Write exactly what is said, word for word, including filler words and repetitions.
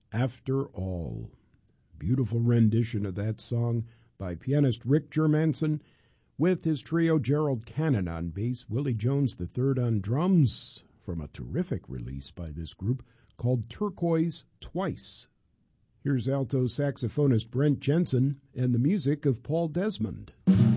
After All. Beautiful rendition of that song by pianist Rick Germanson with his trio Gerald Cannon on bass, Willie Jones the third on drums, from a terrific release by this group called Turquoise Twice. Here's alto saxophonist Brent Jensen and the music of Paul Desmond.